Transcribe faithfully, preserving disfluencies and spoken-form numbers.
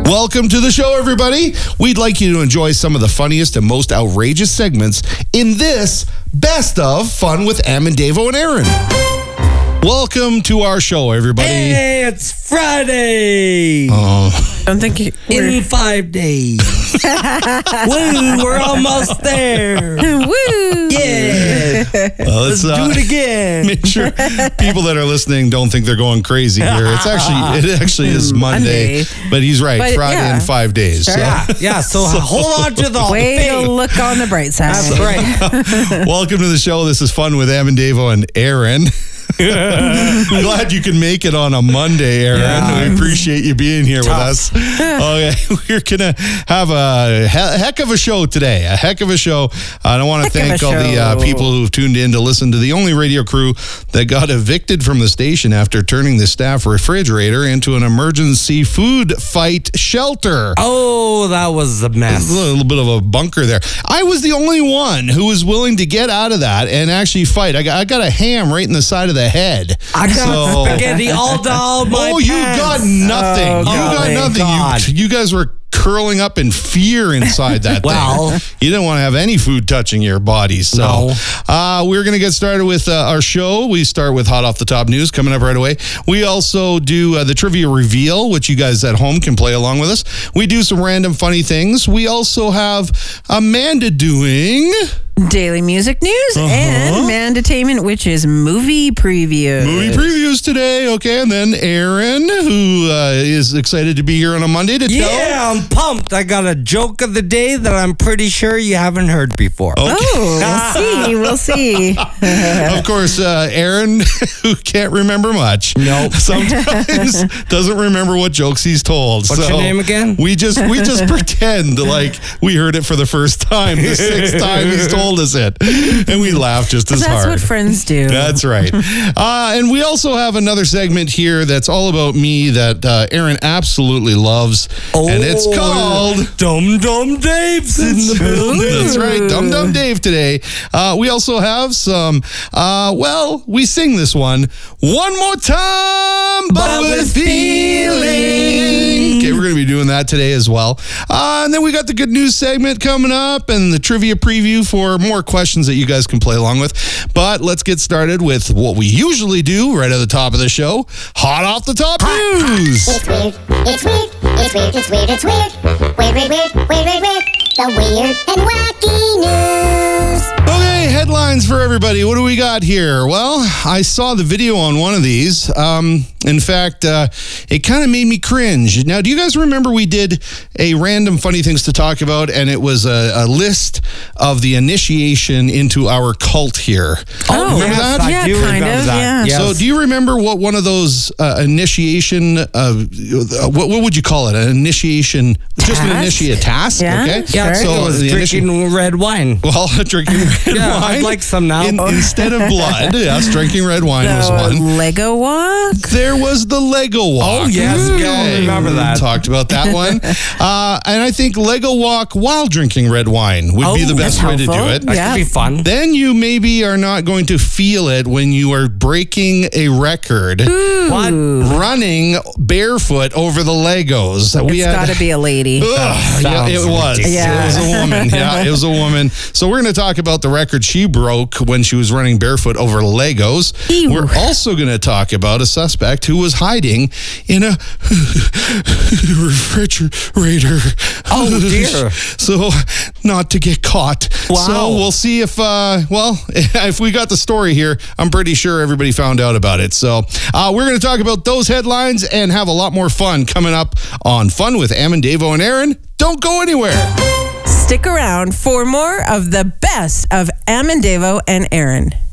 Welcome to the show, everybody. We'd like you to enjoy some of the funniest and most outrageous segments in this Best of Fun with Am and Davo and Aaron. Welcome to our show, everybody. Hey, it's Friday. Oh. I don't think you, in five days. Woo, we're almost there. Woo! Yeah. Well, Let's uh, do it again. Make sure people that are listening don't think they're going crazy here. It's actually it actually is Monday, Monday. but he's right. But, Friday yeah. in five days. Sure. So. Yeah, yeah. So, hold on to the Way thing. to look on the bright side. That's right. Welcome to the show. This is Fun with Am and Davo and Aaron. Glad you can make it on a Monday, Aaron. Yeah. We appreciate you being here Tough. with us. Okay, we're gonna have a he- heck of a show today. A heck of a show. I want to Heck of thank a all the uh, show. people who've tuned in to listen to the only radio crew that got evicted from the station after turning the staff refrigerator into an emergency food fight shelter. Oh, that was a A mess. little bit of a bunker there. I was the only one who was willing to get out of that and actually fight. I got, I got a ham right in the side of the head. I got So- spaghetti all down my Oh, you pants. got nothing. Oh, you got my nothing. God. You, you guys were curling up in fear inside that Well. thing. You didn't want to have any food touching your body. So No. uh, we're going to get started with uh, our show. We start with Hot Off the Top News coming up right away. We also do uh, the Trivia Reveal, which you guys at home can play along with us. We do some random funny things. We also have Amanda doing... Daily music news Uh-huh. and Mandatainment, which is movie preview. Movie previews today, okay, and then Aaron, who uh, is excited to be here on a Monday to tell. Yeah, I'm pumped. I got a joke of the day that I'm pretty sure you haven't heard before. Oh, we'll see. We'll see. Of course, uh, Aaron, who can't remember much, Nope. sometimes doesn't remember what jokes he's told. What's so your name again? We just we just pretend like we heard it for the first time, the sixth time he's told us it, and we laugh just as That's hard. what friends do. That's right. Uh, and we also have another segment here that's all about me that uh, Aaron absolutely loves. And it's Oh, called Dum Dum Dave's in the building. That's right, Dum Dum Dave today. Uh, we also have some, uh, well, we sing this one one more time, but, But with with feeling. feeling. Okay, we're going to be doing that today as well. Uh, and then we got the good news segment coming up and the trivia preview for more questions that you guys can play along with. But let's get started with what we usually do right at the top of the show, Hot Off the Top News. It's weird, it's weird, it's weird, it's weird, it's weird. Weird, weird, weird, weird, weird, weird. The weird and wacky news. Okay, headlines for everybody. What do we got here? Well, I saw the video on one of these. Um, in fact, uh, it kind of made me cringe. Now, do you guys remember we did a random funny things to talk about, and it was a, a list of the initiation into our cult here? Oh, remember yes, that? I Yeah, do kind remember of, that. yeah. Yes. So, do you remember what one of those uh, initiation, uh, what, what would you call it? An initiation, just an Task? initiate task? Yeah, Okay. Yeah, Sure. so it was the initi- drinking red wine. Well, drinking red Yeah, wine. I'd like some now. In- instead of blood, yes, drinking red wine was The one. Lego walk. There was the Lego walk. Oh, yes, we all remember that. Talked about that one. Uh, and I think Lego walk while drinking red wine would be Oh, the best that's way to do helpful. it. That Yeah. could be fun. Then you maybe are not going to feel it when you are breaking a record What? running barefoot over the Legos. It's got to be a lady. Ugh, yeah, Sounds it was. ridiculous. Yeah. It was a woman. Yeah, it was a woman. So we're going to talk about the record she broke when she was running barefoot over Legos. Ew. We're also going to talk about a suspect who was hiding in a refrigerator. Oh, dear. So not to get caught. Wow. So we'll see if, uh, well, if we got the story here, I'm pretty sure everybody found out about it. So uh, we're going to talk about those headlines and have a lot more fun coming up on Fun with Am and Davo and Aaron. Don't go anywhere. Stick around for more of the best of Am and Davo and Aaron.